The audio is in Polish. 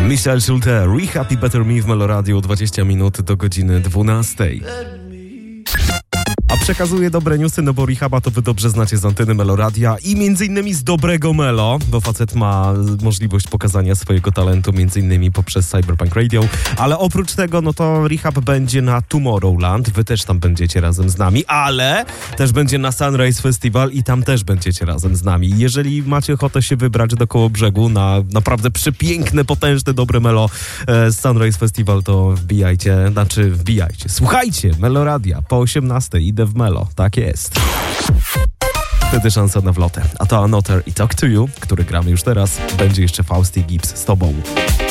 Michel Schulte, Rehab i Better Me w Meloradio, 20 minut do godziny 12. A przekazuję dobre newsy, no bo Rehaba to wy dobrze znacie z anteny Meloradia i między innymi z dobrego Melo, bo facet ma możliwość pokazania swojego talentu między innymi poprzez Cyberpunk Radio, ale oprócz tego, no to Rehab będzie na Tomorrowland, wy też tam będziecie razem z nami, ale też będzie na Sunrise Festival i tam też będziecie razem z nami. Jeżeli macie ochotę się wybrać do Kołobrzegu na naprawdę przepiękne, potężne, dobre Melo z Sunrise Festival, to wbijajcie, słuchajcie Meloradia po 18:00, idę w Melo, tak jest. Wtedy szansa na wlotę. A to Another i Talk to You, który gramy już teraz, będzie jeszcze Fausty Gibbs z tobą.